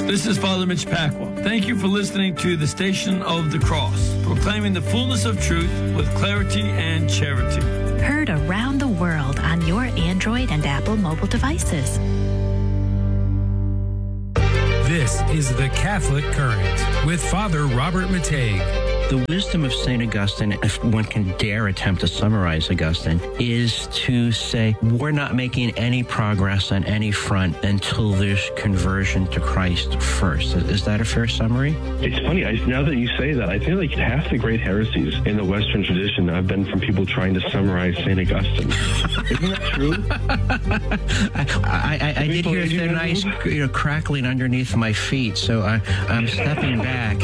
This is Father Mitch Pacwa. Thank you for listening to the Station of the Cross, proclaiming the fullness of truth with clarity and charity. Heard around the world on your Android and Apple mobile devices. This is the Catholic Current with Father Robert Matei. The wisdom of St. Augustine, if one can dare attempt to summarize Augustine, is to say we're not making any progress on any front until there's conversion to Christ first. Is that a fair summary? It's funny, now that you say that, I feel like half the great heresies in the Western tradition have been from people trying to summarize St. Augustine. Isn't that true? I did hear a nice crackling underneath my feet, so I'm stepping back.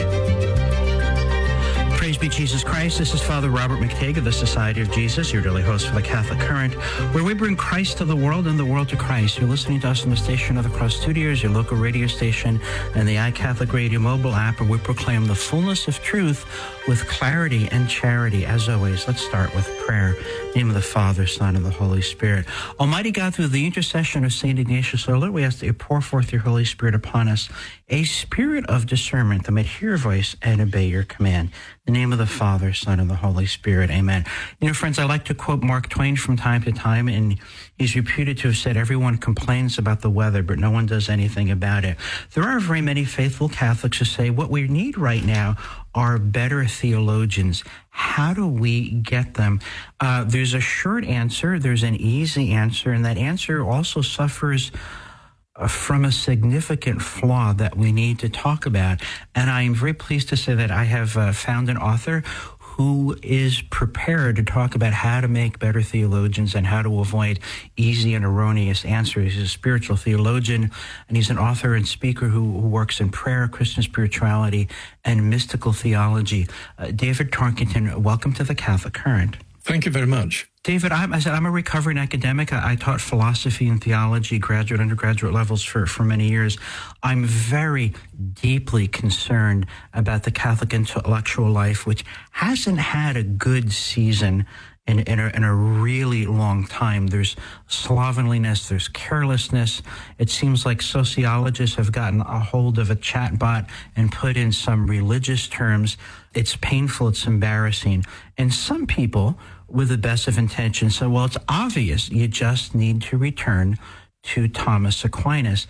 Praise be Jesus Christ. This is Father Robert McTague of the Society of Jesus, your daily host for the Catholic Current, where we bring Christ to the world and the world to Christ. You're listening to us on the Station of the Cross Studios, your local radio station, and the iCatholic Radio mobile app, where we proclaim the fullness of truth with clarity and charity. As always, let's start with prayer. In the name of the Father, Son, and the Holy Spirit. Almighty God, through the intercession of St. Ignatius our Lord, we ask that you pour forth your Holy Spirit upon us, a spirit of discernment that might hear your voice and obey your command. In the name of the Father, Son, and the Holy Spirit. Amen. You know, friends, I like to quote Mark Twain from time to time, and he's reputed to have said, everyone complains about the weather, but no one does anything about it. There are very many faithful Catholics who say what we need right now are better theologians. How do we get them? There's a short answer, there's an easy answer, and that answer also suffers from a significant flaw that we need to talk about. And I am very pleased to say that I have found an author who is prepared to talk about how to make better theologians and how to avoid easy and erroneous answers. He's a spiritual theologian, and he's an author and speaker who works in prayer, Christian spirituality, and mystical theology. David Tarkington, welcome to the Catholic Current. Thank you very much. David, I'm a recovering academic. I taught philosophy and theology, graduate, undergraduate levels for many years. I'm very deeply concerned about the Catholic intellectual life, which hasn't had a good season in a really long time. There's slovenliness, there's carelessness. It seems like sociologists have gotten a hold of a chatbot and put in some religious terms. It's painful, it's embarrassing. And some people, with the best of intentions, say, well, it's obvious, you just need to return to Thomas Aquinas.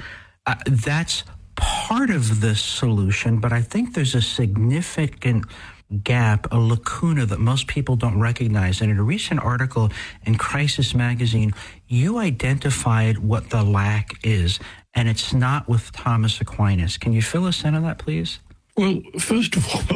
That's part of the solution, but I think there's a significant gap, a lacuna that most people don't recognize. And in a recent article in Crisis Magazine, you identified what the lack is, and it's not with Thomas Aquinas. Can you fill us in on that, please? Well, first of all,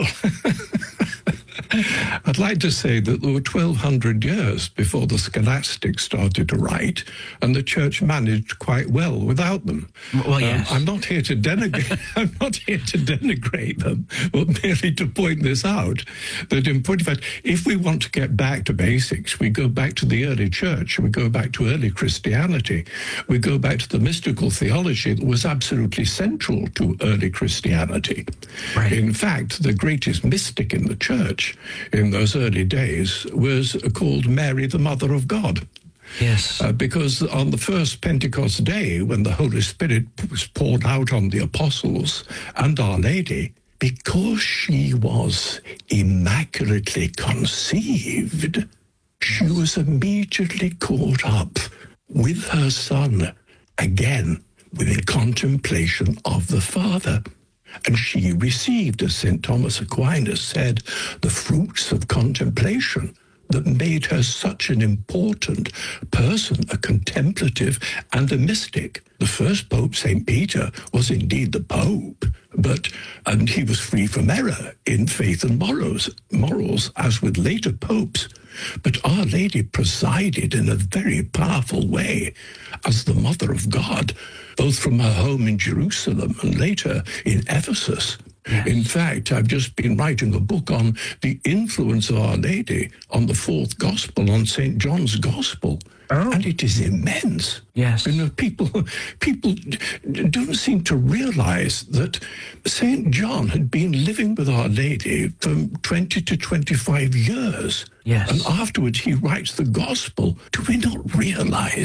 I'd like to say that there were 1,200 years before the scholastics started to write, and the Church managed quite well without them. Well, yes. I'm not here to denigrate. I'm not here to denigrate them, but merely to point this out. That in point of fact, if we want to get back to basics, we go back to the early Church. We go back to early Christianity. We go back to the mystical theology that was absolutely central to early Christianity. Right. In fact, the greatest mystic in the Church in those early days was called Mary, the Mother of God. Yes. Because on the first Pentecost day, when the Holy Spirit was poured out on the apostles and Our Lady, because she was immaculately conceived, she was immediately caught up with her Son, again, within contemplation of the Father. And she received, as St. Thomas Aquinas said, the fruits of contemplation that made her such an important person, a contemplative and a mystic. The first Pope, St. Peter, was indeed the Pope, and he was free from error in faith and morals, as with later popes. But Our Lady presided in a very powerful way as the Mother of God, both from her home in Jerusalem and later in Ephesus. Yes. In fact, I've just been writing a book on the influence of Our Lady on the fourth gospel, on St. John's Gospel. Oh. And it is immense. Yes. You know, people don't seem to realize that St. John had been living with Our Lady for 20 to 25 years. Yes. And afterwards he writes the gospel. Do we not realize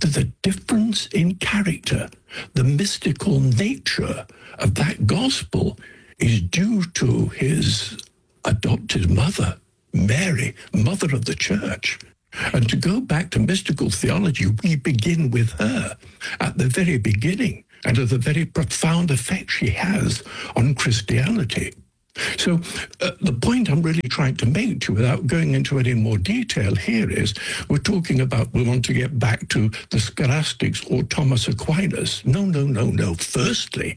that the difference in character, the mystical nature of that gospel is due to his adopted mother, Mary, mother of the church. And to go back to mystical theology, we begin with her at the very beginning and of the very profound effect she has on Christianity. So the point I'm really trying to make to you, without going into any more detail here, is we're talking about we want to get back to the scholastics or Thomas Aquinas. No. Firstly,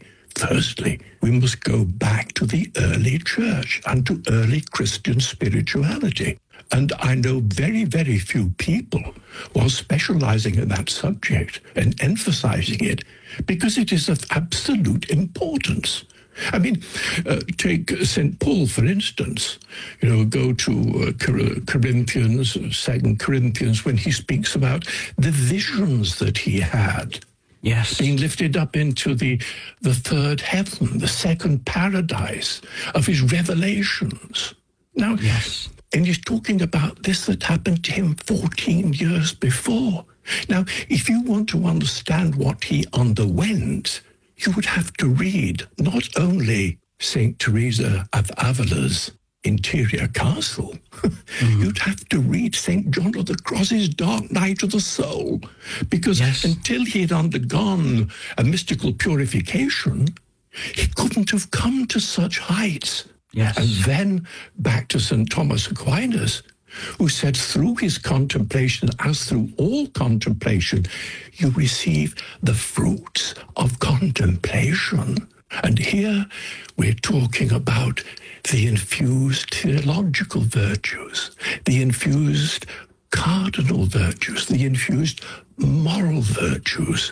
we must go back to the early church and to early Christian spirituality. And I know very, very few people who are specializing in that subject and emphasizing it because it is of absolute importance. I mean, take St. Paul, for instance. Go to Corinthians, 2 Corinthians, when he speaks about the visions that he had. Yes. Being lifted up into the third heaven, the second paradise of his revelations. Now, yes. And he's talking about this that happened to him 14 years before. Now, if you want to understand what he underwent, you would have to read not only St. Teresa of Avila's Interior Castle, you'd have to read St. John of the Cross's Dark Night of the Soul, because until he had undergone a mystical purification, he couldn't have come to such heights. Yes. And then back to St. Thomas Aquinas, who said through his contemplation, as through all contemplation, you receive the fruits of contemplation. And here we're talking about the infused theological virtues, the infused cardinal virtues, the infused moral virtues,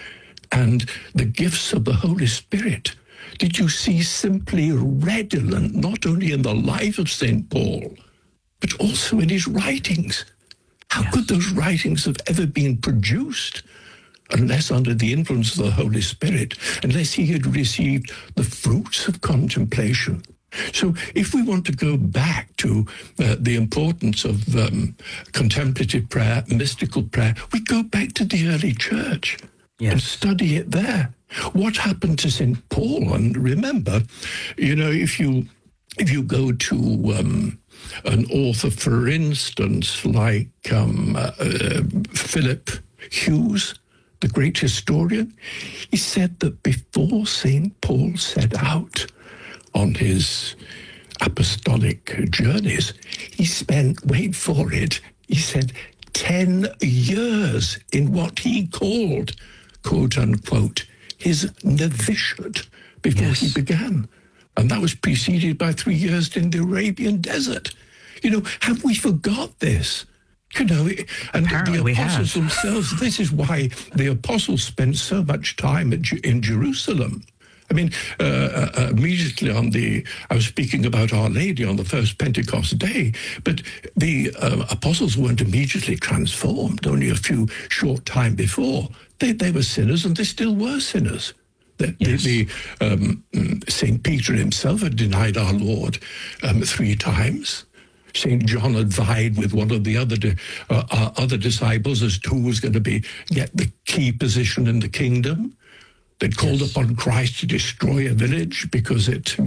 and the gifts of the Holy Spirit. Did you see simply redolent, not only in the life of St. Paul, but also in his writings? How could those writings have ever been produced unless under the influence of the Holy Spirit, unless he had received the fruits of contemplation? So if we want to go back to the importance of contemplative prayer, mystical prayer, we go back to the early church and study it there. What happened to St. Paul? And remember, if you go to an author, for instance, like Philip Hughes, the great historian, he said that before St. Paul set out on his apostolic journeys, he spent, wait for it, he said 10 years in what he called, quote unquote, his novitiate before he began. And that was preceded by 3 years in the Arabian desert. Have we forgot this? And apparently the apostles themselves, this is why the apostles spent so much time in Jerusalem. I mean, immediately I was speaking about Our Lady on the first Pentecost day, but the apostles weren't immediately transformed, only a few short time before. They were sinners, and they still were sinners. St. Peter himself had denied our Lord 3 times. St. John had vied with one of the other disciples as to who was going to get the key position in the kingdom. They'd called upon Christ to destroy a village because it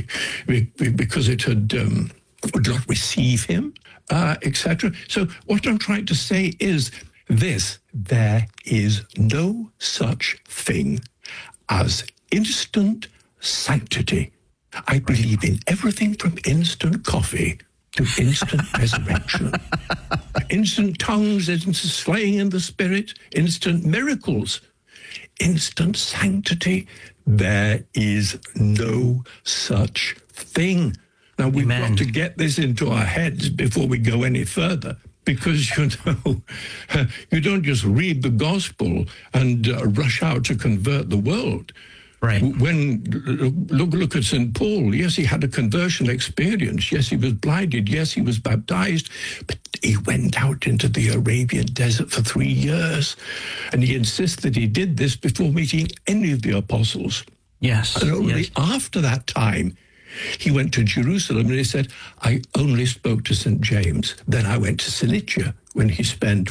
had would not receive him, etc. So what I'm trying to say is this: there is no such thing as instant sanctity. I believe in everything from instant coffee to instant resurrection. Instant tongues, instant slaying in the spirit, instant miracles, instant sanctity. There is no such thing. Now, we've got to get this into our heads before we go any further, because, you don't just read the gospel and rush out to convert the world. Right. When look at St. Paul. Yes, he had a conversion experience. Yes, he was blinded. Yes, he was baptized. But he went out into the Arabian desert for 3 years. And he insists that he did this before meeting any of the apostles. Yes. And only after that time, he went to Jerusalem and he said, I only spoke to St. James. Then I went to Cilicia, when he spent,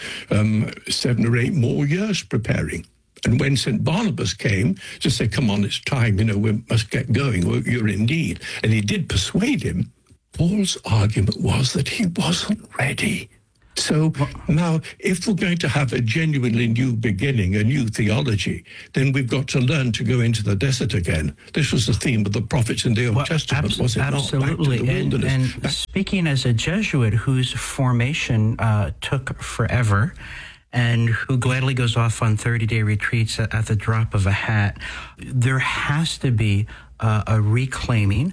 7 or 8 more years preparing. And when St. Barnabas came to say, come on, it's time, we must get going, you're in need. And he did persuade him. Paul's argument was that he wasn't ready. So now, if we're going to have a genuinely new beginning, a new theology, then we've got to learn to go into the desert again. This was the theme of the prophets in the Old Testament, was it absolutely. not? Back to the wilderness. And speaking as a Jesuit whose formation took forever, and who gladly goes off on 30-day retreats at the drop of a hat, there has to be a reclaiming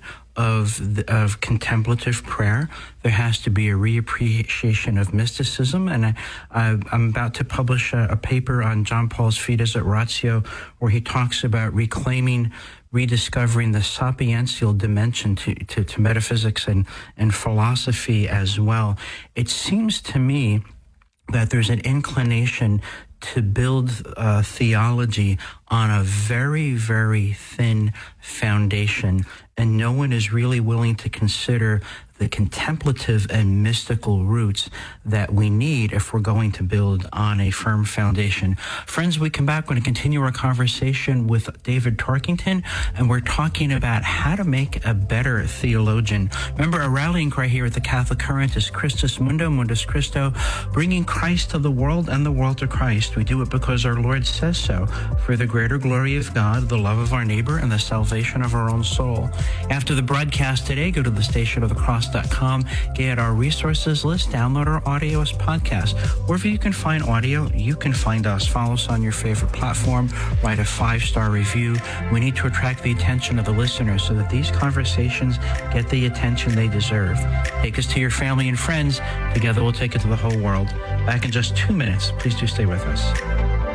of contemplative prayer. There has to be a reappreciation of mysticism. And I'm about to publish a paper on John Paul's Fides et Ratio, where he talks about rediscovering the sapiential dimension to metaphysics and philosophy as well. It seems to me that there's an inclination to build theology on a very, very thin foundation, and no one is really willing to consider the contemplative and mystical roots that we need if we're going to build on a firm foundation. Friends, we come back, we're going to continue our conversation with David Torkington, and we're talking about how to make a better theologian. Remember, our rallying cry here at the Catholic Current is Christus Mundo, Mundus Christo, bringing Christ to the world and the world to Christ. We do it because our Lord says so, for the greater glory of God, the love of our neighbor, and the salvation of our own soul. After the broadcast today, go to thestationofthecross.com, get our resources list, download our audio as podcast. Wherever you can find audio, you can find us. Follow us on your favorite platform, write a 5-star review. We need to attract the attention of the listeners so that these conversations get the attention they deserve. Take us to your family and friends. Together we'll take it to the whole world. Back in just 2 minutes. Please do stay with us.